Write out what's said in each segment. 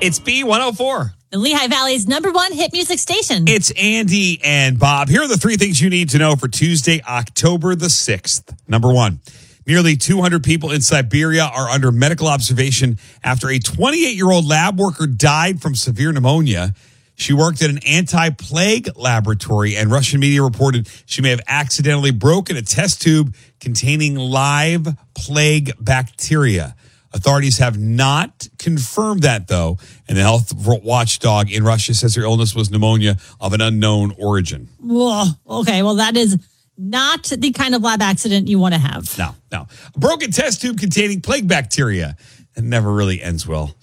It's B104. The Lehigh Valley's #1 hit music station. It's Andy and Bob. Here are the 3 things you need to know for Tuesday, October the 6th. Number 1, nearly 200 people in Siberia are under medical observation after a 28-year-old lab worker died from severe pneumonia. She worked at an anti-plague laboratory, and Russian media reported she may have accidentally broken a test tube containing live plague bacteria. Authorities have not confirmed that, though, and the health watchdog in Russia says her illness was pneumonia of an unknown origin. Whoa, okay, well, that is not the kind of lab accident you want to have. No. A broken test tube containing plague bacteria. It never really ends well.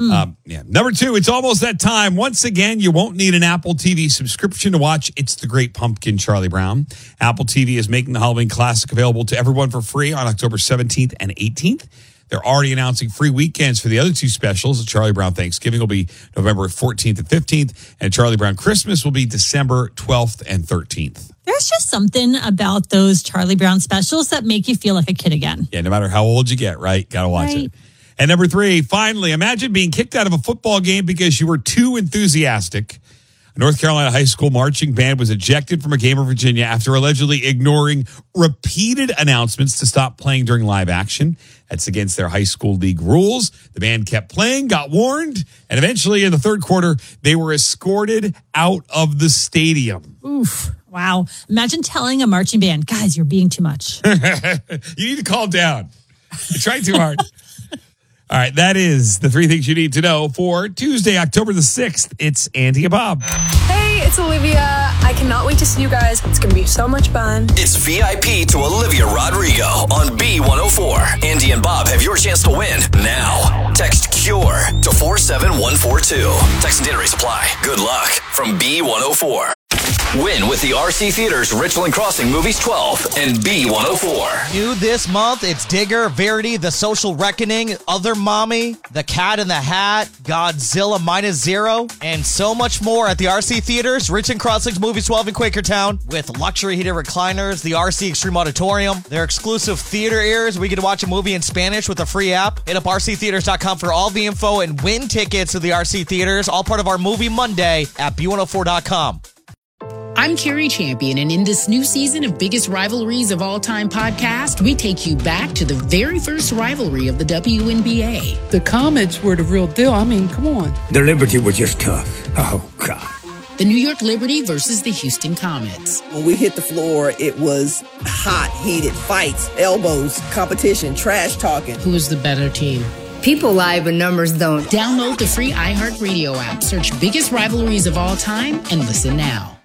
Number 2, it's almost that time. Once again, you won't need an Apple TV subscription to watch It's the Great Pumpkin, Charlie Brown. Apple TV is making the Halloween classic available to everyone for free on October 17th and 18th. They're already announcing free weekends for the other 2 specials. The Charlie Brown Thanksgiving will be November 14th and 15th, and Charlie Brown Christmas will be December 12th and 13th. There's just something about those Charlie Brown specials that make you feel like a kid again. Yeah, no matter how old you get, right? Got to watch it. And number 3, finally, imagine being kicked out of a football game because you were too enthusiastic. A North Carolina high school marching band was ejected from a game in Virginia after allegedly ignoring repeated announcements to stop playing during live action. That's against their high school league rules. The band kept playing, got warned, and eventually in the third quarter, they were escorted out of the stadium. Oof. Wow. Imagine telling a marching band, guys, you're being too much. You need to calm down. You're trying too hard. All right, that is the 3 things you need to know for Tuesday, October the 6th. It's Andy and Bob. Hey, it's Olivia. I cannot wait to see you guys. It's going to be so much fun. It's VIP to Olivia Rodrigo on B104. Andy and Bob have your chance to win now. Text CURE to 47142. Text and data rates apply. Good luck from B104. Win with the RC Theaters Richland Crossing Movies 12 and B104. New this month, it's Digger, Verity, The Social Reckoning, Other Mommy, The Cat in the Hat, Godzilla -0, and so much more at the RC Theaters Richland Crossings Movies 12 in Quakertown with luxury heated recliners, the RC Extreme Auditorium, their exclusive theater ears. We get to watch a movie in Spanish with a free app. Hit up rctheaters.com for all the info and win tickets to the RC Theaters, all part of our Movie Monday at B104.com. I'm Carrie Champion, and in this new season of Biggest Rivalries of All Time podcast, we take you back to the very first rivalry of the WNBA. The Comets were the real deal. I mean, come on. The Liberty were just tough. Oh, God. The New York Liberty versus the Houston Comets. When we hit the floor, it was hot, heated fights, elbows, competition, trash talking. Who was the better team? People lie, but numbers don't. Download the free iHeartRadio app, search Biggest Rivalries of All Time, and listen now.